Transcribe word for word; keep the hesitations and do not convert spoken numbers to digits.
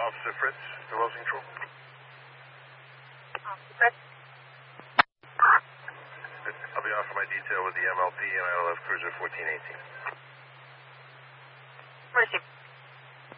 Officer Fritz, the Rosingtrol. Officer Fritz. I'll be off for my detail with the M L P and I L F Cruiser fourteen